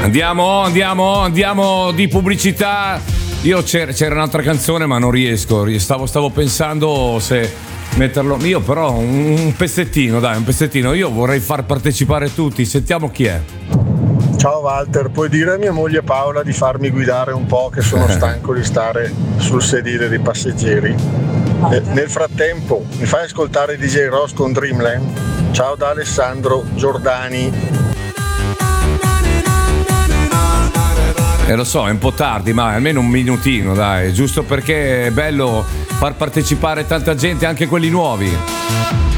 Andiamo di pubblicità. C'era un'altra canzone ma non riesco. Stavo pensando se metterlo. Io però un pezzettino, dai, un pezzettino. Io vorrei far partecipare tutti. Sentiamo chi è. Ciao Walter, puoi dire a mia moglie Paola di farmi guidare un po', che sono stanco di stare sul sedile dei passeggeri? Nel frattempo mi fai ascoltare DJ Ross con Dreamland? Ciao da Alessandro Giordani. Lo so, è un po' tardi, ma almeno un minutino, dai, giusto perché è bello far partecipare tanta gente, anche quelli nuovi.